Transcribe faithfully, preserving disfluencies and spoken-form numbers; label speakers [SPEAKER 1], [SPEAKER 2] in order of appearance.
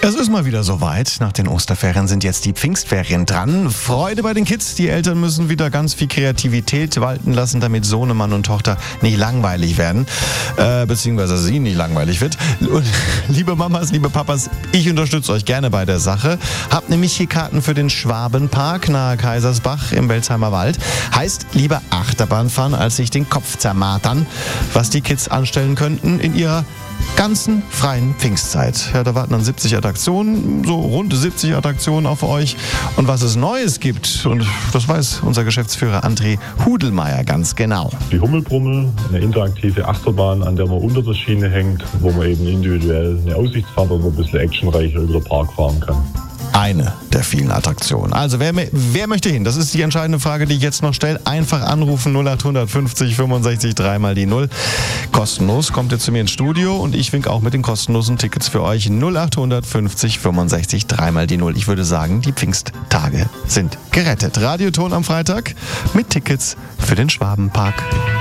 [SPEAKER 1] Es ist mal wieder soweit. Nach den Osterferien sind jetzt die Pfingstferien dran. Freude bei den Kids. Die Eltern müssen wieder ganz viel Kreativität walten lassen, damit Sohnemann und Tochter nicht langweilig werden. Äh, beziehungsweise sie nicht langweilig wird. Und, liebe Mamas, liebe Papas, ich unterstütze euch gerne bei der Sache. Habt nämlich hier Karten für den Schwabenpark nahe Kaisersbach im Welsheimer Wald. Heißt, lieber Achterbahn fahren, als sich den Kopf zermartern, was die Kids anstellen könnten in ihrer ganzen freien Pfingstzeit. Ja, da warten dann siebzig Attraktionen, so rund siebzig Attraktionen auf euch. Und was es Neues gibt, und das weiß unser Geschäftsführer André Hudelmeier ganz genau.
[SPEAKER 2] Die Hummelbrummel, eine interaktive Achterbahn, an der man unter der Schiene hängt, wo man eben individuell eine Aussichtsfahrt oder ein bisschen actionreicher über den Park fahren kann.
[SPEAKER 1] Eine der vielen Attraktionen. Also wer, wer möchte hin? Das ist die entscheidende Frage, die ich jetzt noch stelle. Einfach anrufen null acht fünfzig fünfundsechzig dreimal die null. Kostenlos kommt ihr zu mir ins Studio und ich wink auch mit den kostenlosen Tickets für euch null acht fünfzig fünfundsechzig dreimal die null. Ich würde sagen, die Pfingsttage sind gerettet. Radioton am Freitag mit Tickets für den Schwabenpark.